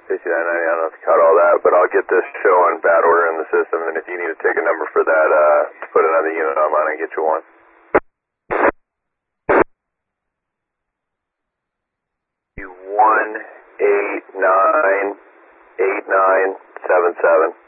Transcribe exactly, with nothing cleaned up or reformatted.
fifty-nine ninety, I don't know if you caught all that, but I'll get this show on bad order in the system, and if you need to take a number for that, uh, put another unit online and get you one. one eight nine eight nine seven seven.